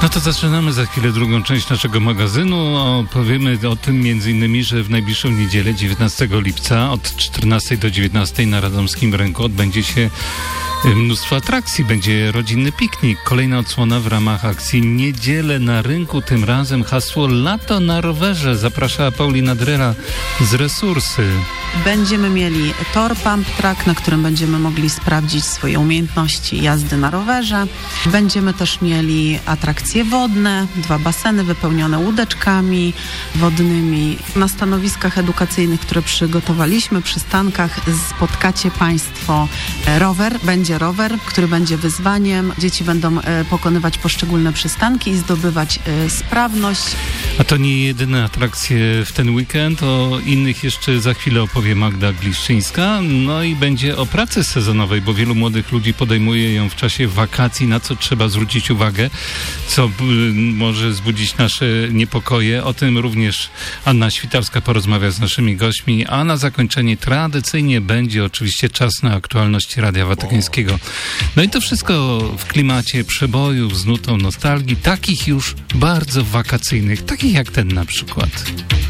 No to zaczynamy za chwilę drugą część naszego magazynu. Powiemy o tym m.in., że w najbliższą niedzielę, 19 lipca od 14 do 19 na Radomskim Rynku odbędzie się mnóstwo atrakcji. Będzie rodzinny piknik. Kolejna odsłona w ramach akcji Niedzielę na Rynku. Tym razem hasło Lato na rowerze. Zaprasza Paulina Drera z Resursy. Będziemy mieli tor Pump Track, na którym będziemy mogli sprawdzić swoje umiejętności jazdy na rowerze. Będziemy też mieli atrakcje wodne, 2 baseny wypełnione łódeczkami wodnymi. Na stanowiskach edukacyjnych, które przygotowaliśmy, przystankach, spotkacie Państwo rower. Będzie rower, który będzie wyzwaniem. Dzieci będą pokonywać poszczególne przystanki i zdobywać sprawność. A to nie jedyne atrakcje w ten weekend. O innych jeszcze za chwilę opowie Magda Gliszczyńska. No i będzie o pracy sezonowej, bo wielu młodych ludzi podejmuje ją w czasie wakacji, na co trzeba zwrócić uwagę, co może wzbudzić nasze niepokoje. O tym również Anna Świtalska porozmawia z naszymi gośćmi, a na zakończenie tradycyjnie będzie oczywiście czas na aktualności Radia Watykańskiego. No i to wszystko w klimacie przebojów z nutą nostalgii, takich już bardzo wakacyjnych, takich jak ten na przykład.